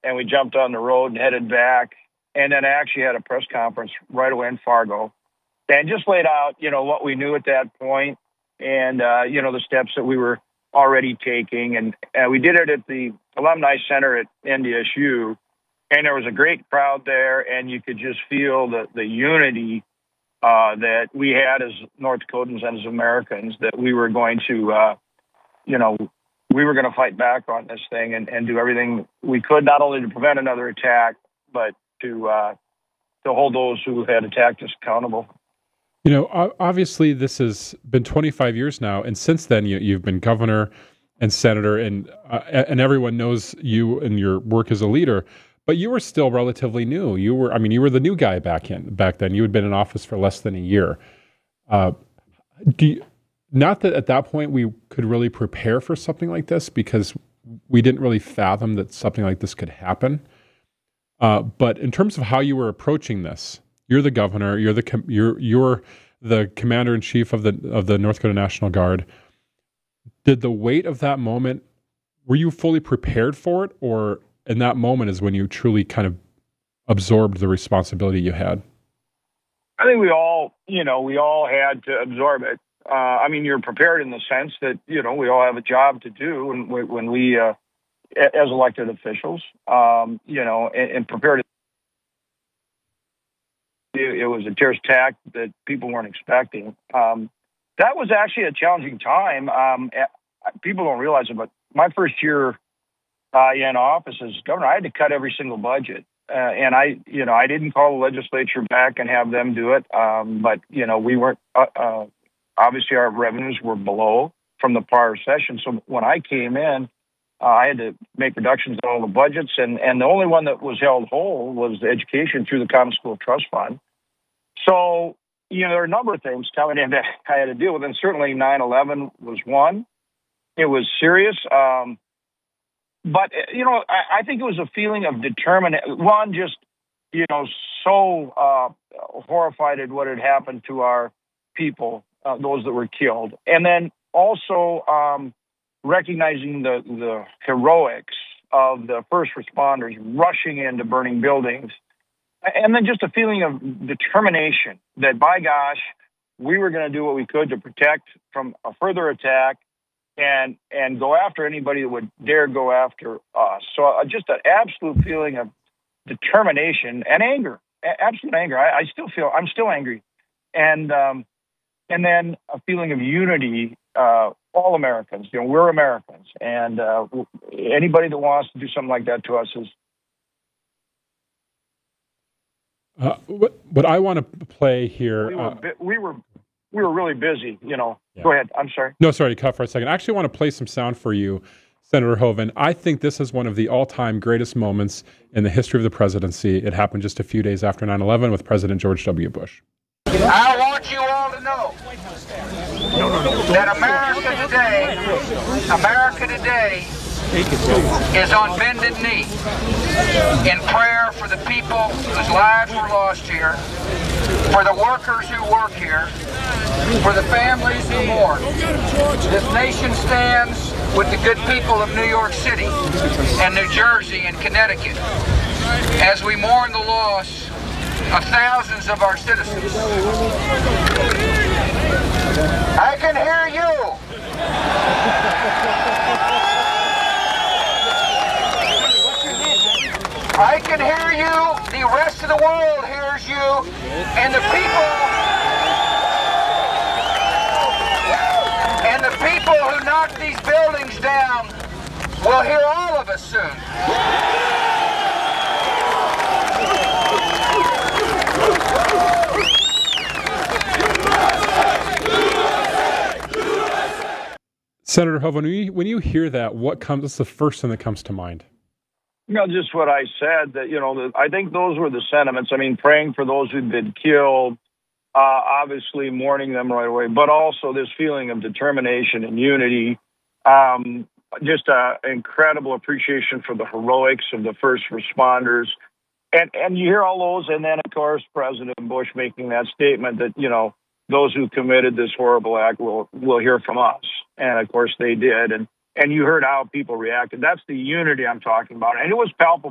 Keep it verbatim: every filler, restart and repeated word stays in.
and we jumped on the road and headed back. And then I actually had a press conference right away in Fargo and just laid out, you know, what we knew at that point and, uh, you know, the steps that we were already taking. And uh, we did it at the Alumni Center at N D S U. And there was a great crowd there, and you could just feel the, the unity uh, that we had as North Dakotans and as Americans, that we were going to, uh, you know, we were going to fight back on this thing and, and do everything we could, not only to prevent another attack, but to uh, to hold those who had attacked us accountable. You know, obviously this has been twenty-five years now, and since then you, you've been governor and senator, and uh, and everyone knows you and your work as a leader. But you were still relatively new. You were, I mean, you were the new guy back in back then. You had been in office for less than a year. Uh, do you, not that at that point we could really prepare for something like this because we didn't really fathom that something like this could happen. Uh, but in terms of how you were approaching this, you're the governor. You're the com- you're you're the commander in chief of the of the North Dakota National Guard. Did the weight of that moment? Were you fully prepared for it, or in that moment is when you truly kind of absorbed the responsibility you had? I think we all, you know, we all had to absorb it. Uh, I mean, you're prepared in the sense that, you know, we all have a job to do when we, when we uh, as elected officials, um, you know, and, and prepared. It, it was a terrorist attack that people weren't expecting. Um, that was actually a challenging time. Um, people don't realize it, but my first year Uh, in office as governor, I had to cut every single budget. Uh, and I, you know, I didn't call the legislature back and have them do it. Um, but, you know, we weren't, uh, uh, obviously our revenues were below from the prior session. So when I came in, uh, I had to make reductions in all the budgets. And, and the only one that was held whole was the education through the Common School Trust Fund. So, you know, there are a number of things coming in that I had to deal with. And certainly nine eleven was one. It was serious. Um, But, you know, I, I think it was a feeling of determination. One, just, you know, so uh, horrified at what had happened to our people, uh, those that were killed. And then also um, recognizing the, the heroics of the first responders rushing into burning buildings. And then just a feeling of determination that, by gosh, we were going to do what we could to protect from a further attack. And and go after anybody that would dare go after us. So uh, just an absolute feeling of determination and anger, a- absolute anger. I, I still feel I'm still angry, and um, and then a feeling of unity. Uh, all Americans, you know, we're Americans, and uh, anybody that wants to do something like that to us is. Uh, what what I want to play here. We were, uh, we were we were really busy, you know. Yeah. Go ahead. I'm sorry. No, sorry to cut for a second. I actually want to play some sound for you, Senator Hoeven. I think this is one of the all-time greatest moments in the history of the presidency. It happened just a few days after nine eleven with President George W. Bush. I want you all to know that America today, America today is on bended knee in prayer for the people whose lives were lost here, for the workers who work here, for the families who mourn. This nation stands with the good people of New York City and New Jersey and Connecticut as we mourn the loss of thousands of our citizens. I can hear you. I can hear you. The rest of the world hears you. And the people and the people who knock these buildings down will hear all of us soon. Senator Hoeven, when you, when you hear that, what comes? What's the first thing that comes to mind? You know, just what I said, that, you know, the, I think those were the sentiments. I mean, praying for those who'd been killed, uh, obviously mourning them right away, but also this feeling of determination and unity. Um, just an incredible appreciation for the heroics of the first responders. And, and you hear all those, and then, of course, President Bush making that statement that, you know, those who committed this horrible act will will hear from us. And, of course, they did. And, and you heard how people reacted. That's the unity I'm talking about. And it was palpable.